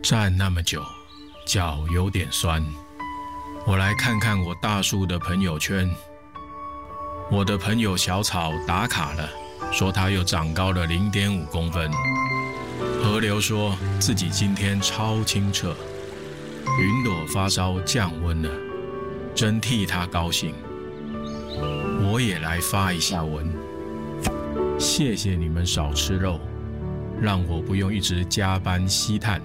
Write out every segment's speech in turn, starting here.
站那么久，脚有点酸。我来看看我大树的朋友圈。我的朋友小草打卡了，说他又长高了0.5公分。河流说自己今天超清澈。云朵发烧降温了，真替他高兴。我也来发一下文，谢谢你们少吃肉，让我不用一直加班吸碳。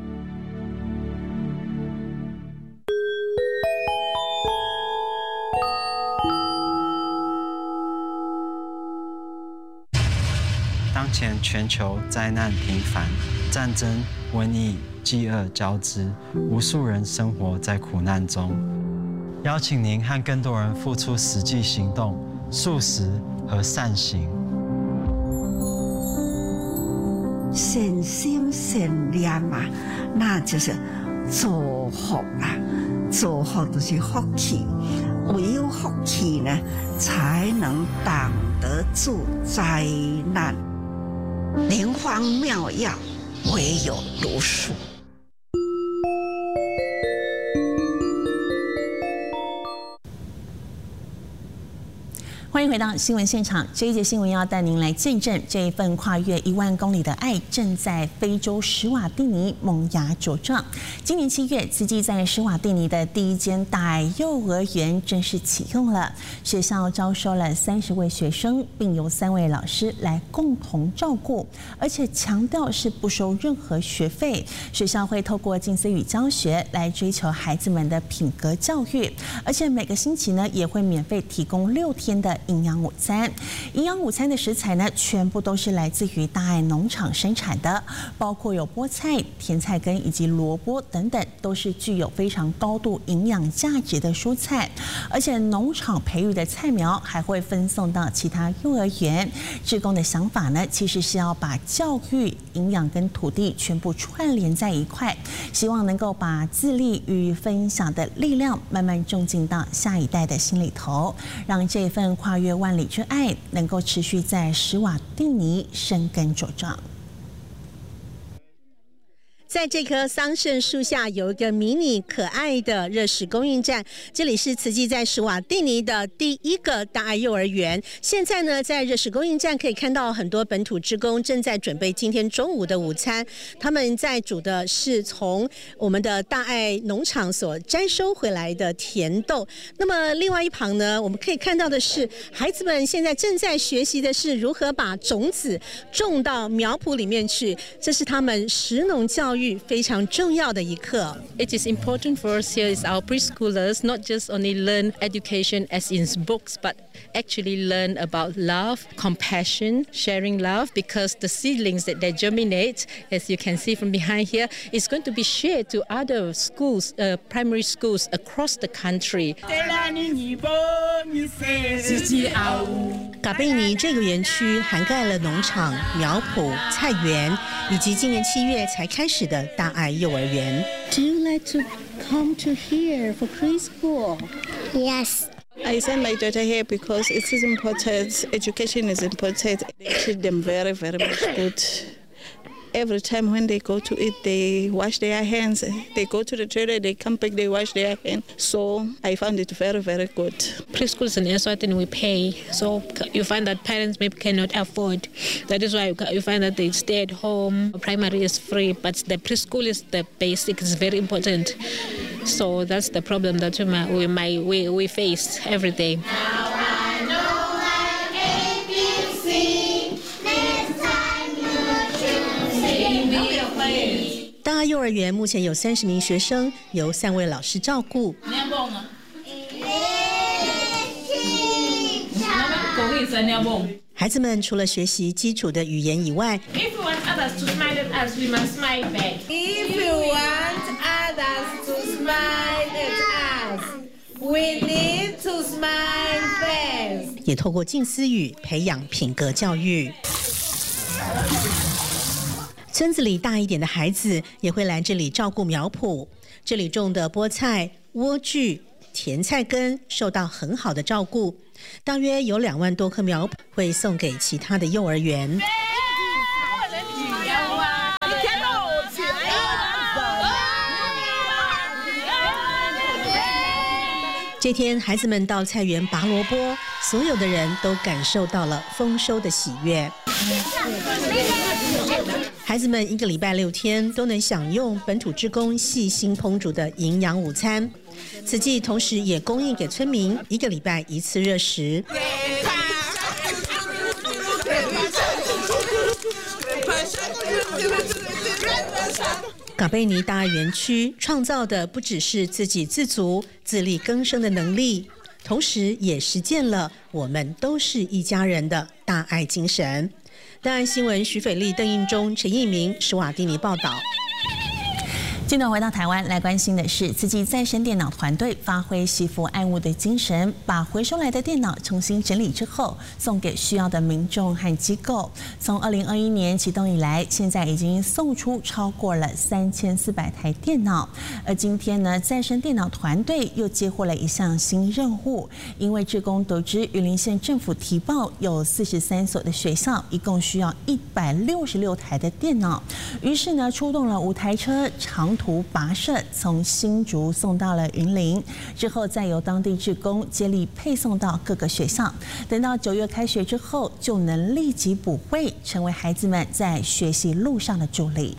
当前全球灾难频繁，战争、瘟疫、饥饿交织，无数人生活在苦难中。邀请您和更多人付出实际行动，素食和善行。 善心善念啊，那就是祝福啊，祝福就是福气。唯有福气呢，才能挡得住灾难。灵方妙药，唯有读书。 欢迎回到新闻现场。这一节新闻要带您来见证这一份跨越1万公里的爱，正在非洲史瓦蒂尼萌芽茁壮。今年7月，慈济在史瓦蒂尼的第一间大爱幼儿园正式启用了。学校招收了30位学生，并由3位老师来共同照顾，而且强调是不收任何学费。学校会透过近似语教学来追求孩子们的品格教育，而且每个星期呢也会免费提供6天的营养午餐。营养午餐的食材呢，全部都是来自于大爱农场生产的，包括有菠菜、甜菜根以及萝卜等等，都是具有非常高度营养价值的蔬菜。而且农场培育的菜苗还会分送到其他幼儿园。志工的想法呢，其实是要把教育、营养跟土地全部串联在一块，希望能够把自立与分享的力量慢慢种进到下一代的心里头，让这份跨越万里之爱能够持续在史瓦蒂尼生根茁壮。 在这棵桑葚树下有一个迷你可爱的热食供应站，这里是慈济在史瓦蒂尼的第一个大爱幼儿园。现在呢，在热食供应站可以看到很多本土志工正在准备今天中午的午餐，他们在煮的是从我们的大爱农场所摘收回来的甜豆。那么另外一旁呢，我们可以看到的是孩子们现在正在学习的是如何把种子种到苗圃里面去，这是他们食农教育非常重要的一课。 It is important for us here as our preschoolers not just only learn education as in books, but actually learn about love, compassion, sharing love, because the seedlings that they germinate, as you can see from behind here, is going to be shared to other schools, primary schools across the country. 嘎贝尼这个园区涵盖了农场、苗圃、菜园，以及今年7月才开始的大爱幼儿园。Do you like to come to here for preschool? Yes. I send my daughter here because it is important. Education is important. They treat them very, very much good. Every time when they go to eat, they wash their hands. They go to the toilet, they come back, they wash their hands. So I found it very, very good. Preschools in Eswatini we pay, so you find that parents maybe cannot afford. That is why you find that they stay at home. Primary is free, but the preschool is the basic, is very important. So that's the problem that we face every day. 大爱幼儿园目前有30名学生，由3位老师照顾。孩子们除了学习基础的语言以外， If you want others to smile at us, we must smile back. If you want others to smile at us, we need to smile first. 也透过近似语培养品格教育。村子里大一点的孩子也会来这里照顾苗圃，这里种的菠菜、莴苣、甜菜根受到很好的照顾，大约有2万多棵苗圃会送给其他的幼儿园。 这天，孩子们到菜园拔萝卜，所有的人都感受到了丰收的喜悦。孩子们1个礼拜6天都能享用本土志工细心烹煮的营养午餐。慈济同时也供应给村民1个礼拜1次热食。嘎贝尼大爱园区创造的不只是自给自足、自力更生的能力，同时也实践了我们都是一家人的大爱精神。大爱新闻徐斐丽、邓应忠、陈义明、史瓦蒂尼报道。 镜头回到台湾，来关心的是慈济再生电脑团队发挥惜福爱物的精神，把回收来的电脑重新整理之后，送给需要的民众和机构。从2021年启动以来，现在已经送出超过了3400台电脑。而今天呢，再生电脑团队又接获了一项新任务，因为志工得知云林县政府提报有43所的学校一共需要166台的电脑，于是呢，出动了5台车长途跋涉，从新竹送到了云林，之后再由当地志工接力配送到各个学校。等到9月开学之后，就能立即补汇，成为孩子们在学习路上的助力。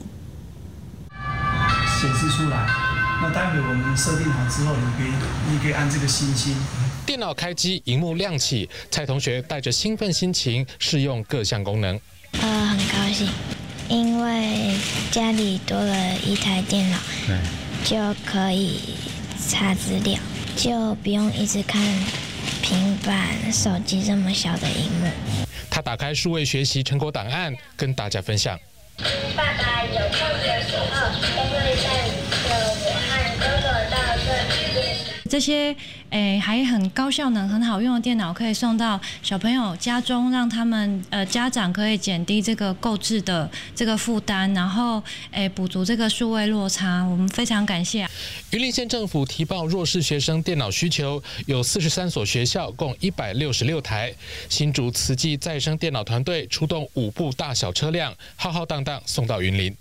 显示出来，那待会我们设定好之后，你可以按这个星星。 电脑开机，荧幕亮起，蔡同学带着兴奋心情试用各项功能。 很高兴。因为家里多了1台电脑，就可以查资料，就不用一直看平板、手机这么小的荧幕。 他打开数位学习成果档案，跟大家分享。 爸爸有空的时候，都会带着我和哥哥到这里。 这些还很高效能、很好用的电脑，可以送到小朋友家中，让他们家长可以减低这个购置的这个负担，然后补足这个数位落差。我们非常感谢。 云林县政府提报弱势学生电脑需求，有43所学校，共166台。新竹慈济再生电脑团队出动5部大小车辆，浩浩荡荡送到云林。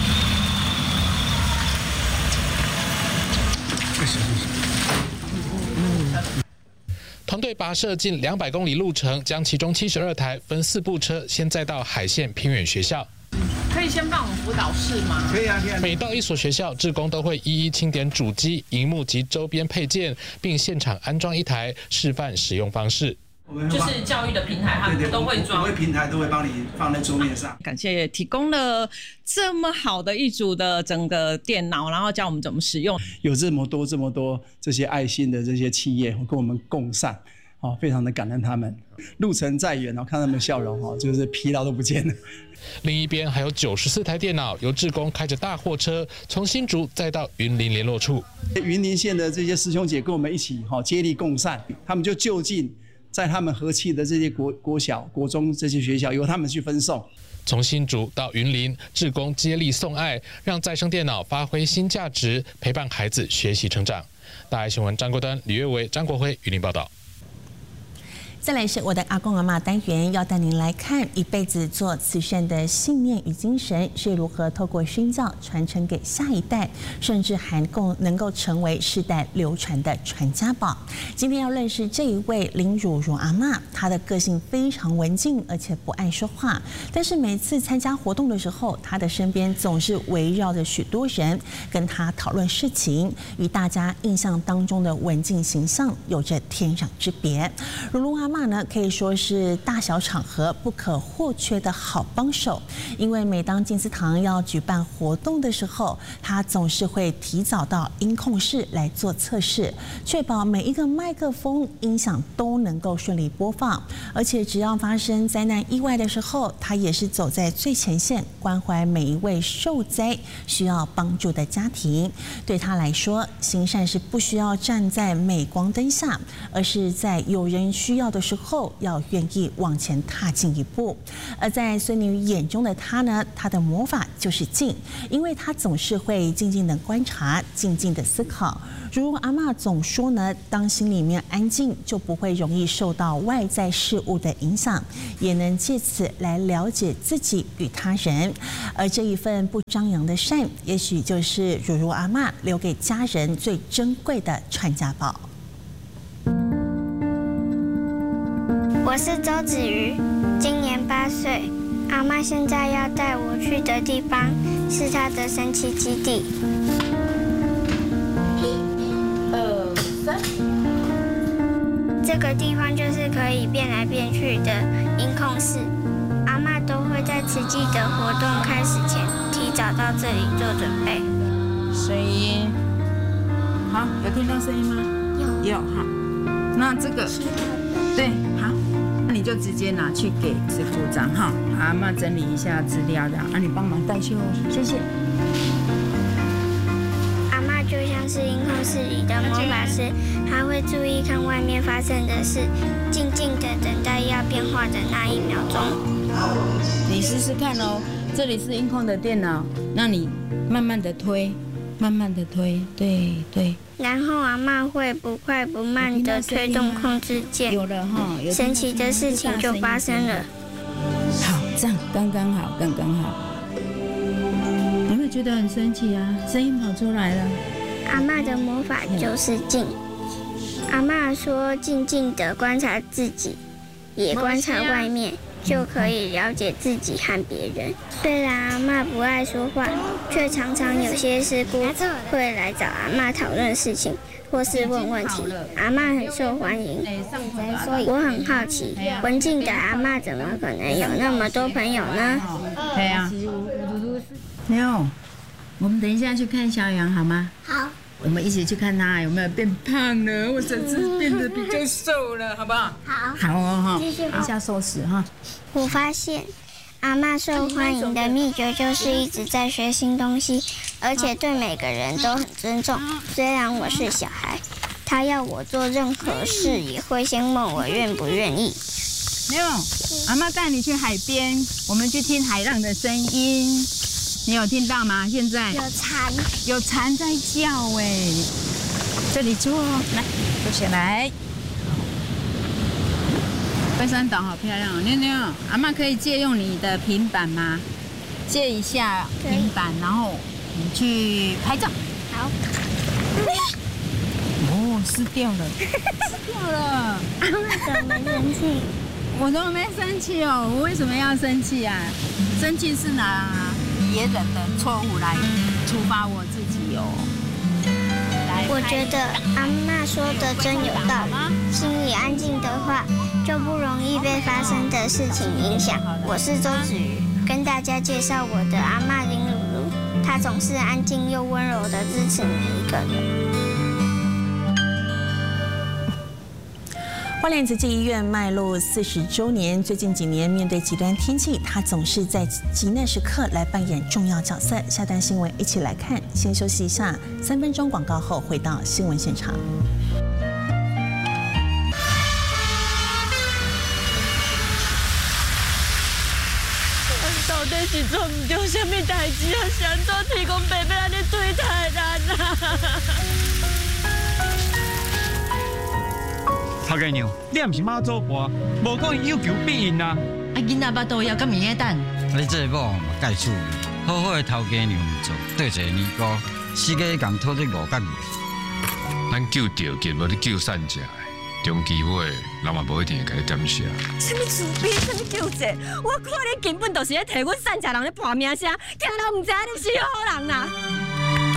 团队跋涉近200公里路程，将其中72台分4部车，先载到海线偏远学校。 可以先帮我们辅导室吗？ 可以啊， 每到一所学校，志工都会一一清点主机、萤幕及周边配件，并现场安装1台，示范使用方式。 就是教育的平台，他们都会装， 平台都会帮你放在桌面上。 感谢提供了这么好的一组的整个电脑，然后教我们怎么使用。 有这么多这些爱心的这些企业跟我们共善，非常的感恩他们。路程再远，看他们笑容，就是疲劳都不见了。 另一边还有94台电脑，由志工开着大货车从新竹再到云林联络处。 云林县的这些师兄姐跟我们一起接力共善，他们就就近在他们和气的这些国小、国中这些学校，由他们去分送。 从新竹到云林，志工接力送爱，让再生电脑发挥新价值，陪伴孩子学习成长。大爱新闻张国端、李月维、张国辉云林报道。 再来是我的阿公阿嬷单元，要带您来看一辈子做慈善的信念与精神是如何透过宣教传承给下一代，甚至还能够成为世代流传的传家宝。今天要认识这一位林汝如阿嬷，她的个性非常文静，而且不爱说话，但是每次参加活动的时候，她的身边总是围绕着许多人，跟她讨论事情，与大家印象当中的文静形象有着天壤之别。汝如阿嬷呢，可以说是大小场合不可或缺的好帮手。因为每当金丝堂要举办活动的时候，他总是会提早到音控室来做测试，确保每一个麦克风、音响都能够顺利播放。而且只要发生灾难意外的时候，他也是走在最前线，关怀每一位受灾需要帮助的家庭。对他来说，行善是不需要站在镁光灯下，而是在有人需要的时候要愿意往前踏进一步。而在孙女眼中的他呢，他的魔法就是静，因为他总是会静静的观察，静静的思考。如阿嬷总说呢，当心里面安静，就不会容易受到外在事物的影响，也能借此来了解自己与他人。而这一份不张扬的善，也许就是如阿嬷留给家人最珍贵的传家宝。 我是周子瑜，今年8岁。阿嬷现在要带我去的地方是她的神奇基地。1、2、3。这个地方就是可以变来变去的音控室。阿嬷都会在慈济的活动开始前提早到这里做准备。 声音，好，有听到声音吗？有，好。那这个，对，好。你就直接拿去给师傅长哈，阿嬷整理一下资料的，你帮忙带去哦，谢谢。 阿嬷就像是音控室里的魔法师，她会注意看外面发生的事，静静的等待要变化的那1秒钟。 你试试看哦，这里是音控的电脑，那你慢慢的推，慢慢的推，对。 然后阿嬷会不快不慢地推动控制键， 有了哈， 神奇的事情就发生了。 好，这样刚刚好。有没有觉得很神奇啊？声音跑出来了。 阿嬷的魔法就是静。阿嬷说，静静地观察自己，也观察外面，就可以了解自己和别人。虽然阿嬷不爱说话，却常常有些师姑会来找阿嬷讨论事情，或是问问题。阿嬷很受欢迎，我很好奇，文静的阿嬷怎么可能有那么多朋友呢？ 对啊。妞，我们等一下去看小羊好吗？ 好。 我们一起去看他有没有变胖了，或者是变得比较瘦了，好不好？ 好。 好哦，哈。一下收拾哈。 我发现阿嬷受欢迎的秘诀就是一直在学新东西，而且对每个人都很尊重。虽然我是小孩，她要我做任何事也会先问我愿不愿意。 妞，阿嬷带你去海边，我们去听海浪的声音。你有听到吗？现在有蝉在叫哎，这里坐，来坐起来。龟山岛好漂亮哦，妞妞，阿嬷可以借用你的平板吗？借一下平板，然后你去拍照。 好。 哦，湿掉了， 阿嬷怎么没生气？ 我怎么没生气哦？我为什么要生气啊？生气是拿别人的错误来处罚我自己哦。 我觉得阿嬷说的真有道理，心里安静的话，就不容易被发生的事情影响。我是周子瑜，跟大家介绍我的阿嬷林露露，她总是安静又温柔的支持每一个人。 花莲慈济医院迈入40周年，最近几年面对极端天气，他总是在急难时刻来扮演重要角色。下段新闻一起来看，先休息一下，3分钟广告后回到新闻现场。 到底是做唔到什么代志啊？谁做天公伯伯安尼对待咱啊？ 头家娘，你也不是妈祖婆，无可能要求必应啊！ 囡仔巴肚枵甲面个等。 你这某嘛介趣味，好好的头家娘唔做，对一个年糕，四个共讨这5角二。 咱救着吉，无你救善者的，中期尾人嘛无一定会甲你感谢。 什么慈悲，什么救济？我看你根本就是咧替阮善者人咧搏命声，惊人唔知你是好人啦！